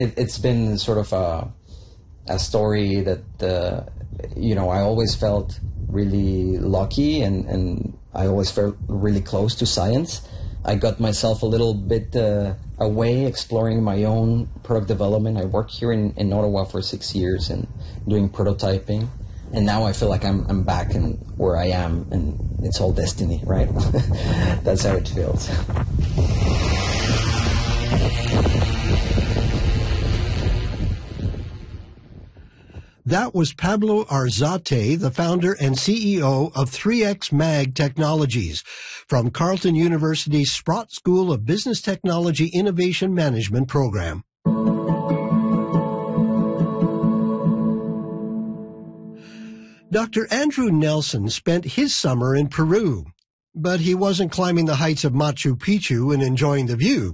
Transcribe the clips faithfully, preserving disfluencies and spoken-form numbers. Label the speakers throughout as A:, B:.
A: It, it's been sort of a, a story that, uh, you know, I always felt really lucky and, and I always felt really close to science. I got myself a little bit uh, away exploring my own product development. I worked here in, in Ottawa for six years and doing prototyping. And now I feel like I'm I'm back in where I am, and it's all destiny, right? That's how it feels.
B: That was Pablo Arzate, the founder and C E O of three X Mag Technologies, from Carleton University's Sprott School of Business Technology Innovation Management program. Doctor Andrew Nelson spent his summer in Peru, but he wasn't climbing the heights of Machu Picchu and enjoying the view.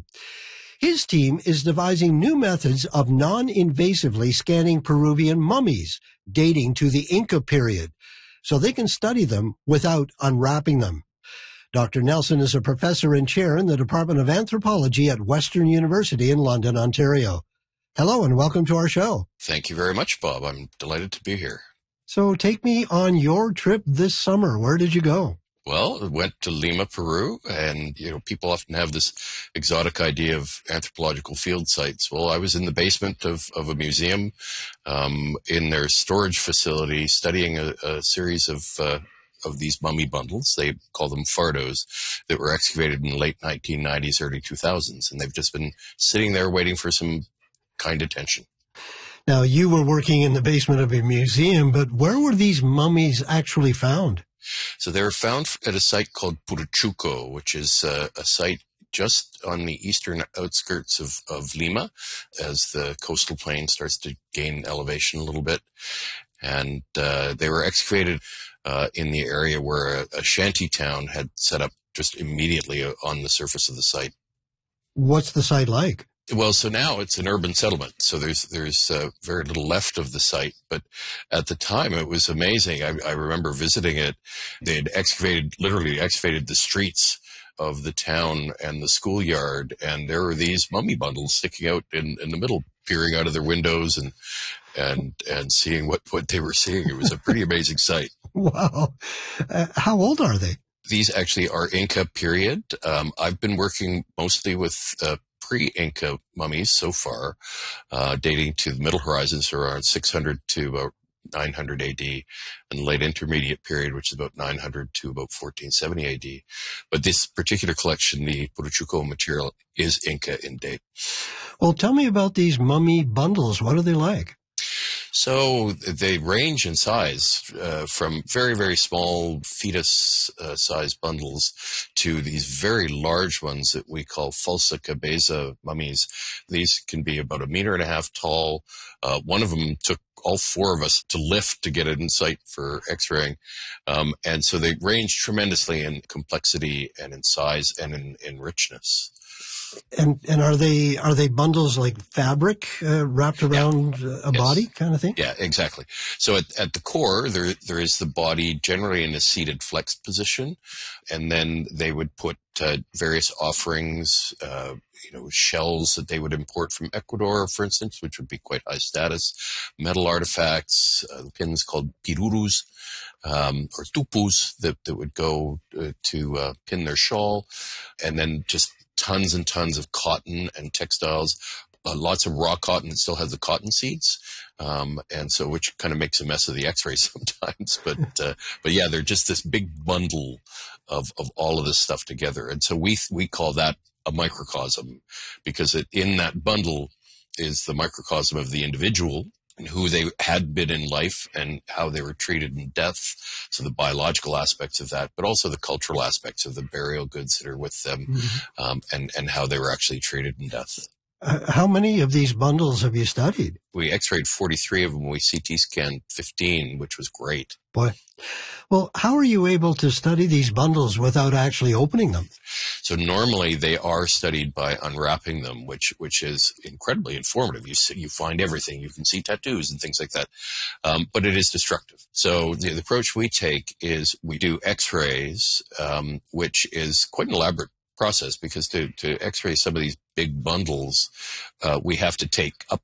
B: His team is devising new methods of non-invasively scanning Peruvian mummies dating to the Inca period, so they can study them without unwrapping them. Doctor Nelson is a professor and chair in the Department of Anthropology at Western University in London, Ontario. Hello and welcome to our show.
C: Thank you very much, Bob. I'm delighted to be here.
B: So take me on your trip this summer. Where did you go?
C: Well, I went to Lima, Peru, and, you know, people often have this exotic idea of anthropological field sites. Well, I was in the basement of, of a museum, um, in their storage facility, studying a, a series of, uh, of these mummy bundles. They call them fardos, that were excavated in the late nineteen nineties, early two thousands. And they've just been sitting there waiting for some kind attention.
B: Now, you were working in the basement of a museum, but where were these mummies actually found?
C: So they were found at a site called Puruchuco, which is uh, a site just on the eastern outskirts of, of Lima, as the coastal plain starts to gain elevation a little bit. And uh, they were excavated uh, in the area where a, a shanty town had set up just immediately on the surface of the site.
B: What's the site like?
C: Well, so now it's an urban settlement, so there's there's uh, very little left of the site. But at the time, it was amazing. I, I remember visiting it. They had excavated, literally excavated the streets of the town and the schoolyard, and there were these mummy bundles sticking out in, in the middle, peering out of their windows and and and seeing what, what they were seeing. It was a pretty amazing sight.
B: Wow. Uh, how old are they?
C: These actually are Inca period. Um, I've been working mostly with uh, pre-Inca mummies so far, uh, dating to the Middle Horizons, so around six hundred to about nine hundred A D, and the late intermediate period, which is about nine hundred to about fourteen seventy A D. But this particular collection, the Puruchuco material, is Inca in date.
B: Well, tell me about these mummy bundles. What are they like?
C: So they range in size uh, from very, very small fetus-sized uh, bundles to these very large ones that we call falsa cabeza mummies. These can be about a meter and a half tall. Uh, one of them took all four of us to lift to get it in sight for x-raying. Um, and so they range tremendously in complexity and in size and in, in richness.
B: And and are they are they bundles like fabric uh, wrapped around
C: yeah.
B: a
C: yes.
B: body kind of thing?
C: Yeah, exactly. So at, at the core, there there is the body generally in a seated flexed position, and then they would put uh, various offerings, uh, you know, shells that they would import from Ecuador, for instance, which would be quite high status, metal artifacts, uh, pins called pirurus, um, or tupus that, that would go uh, to uh, pin their shawl, and then just tons and tons of cotton and textiles, uh, lots of raw cotton that still has the cotton seeds, um, and so which kind of makes a mess of the X-rays sometimes. But uh, but yeah, they're just this big bundle of of all of this stuff together, and so we we call that a microcosm, because it, in that bundle is the microcosm of the individual and who they had been in life and how they were treated in death. So the biological aspects of that, but also the cultural aspects of the burial goods that are with them, mm-hmm. um, and, and how they were actually treated in death.
B: Uh, how many of these bundles have you studied?
C: We x-rayed forty-three of them. We C T scanned fifteen, which was great.
B: Boy. Well, how are you able to study these bundles without actually opening them?
C: So normally they are studied by unwrapping them, which which is incredibly informative. You see, you find everything. You can see tattoos and things like that. Um, but it is destructive. So the, the approach we take is we do x-rays, um, which is quite an elaborate process, because to, to x-ray some of these big bundles, uh, we have to take up